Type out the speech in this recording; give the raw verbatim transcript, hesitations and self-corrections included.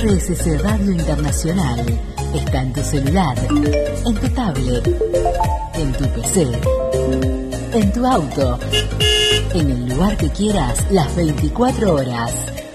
R S C Radio Internacional está en tu celular, en tu tablet, en tu P C, en tu auto, en el lugar que quieras, las veinticuatro horas.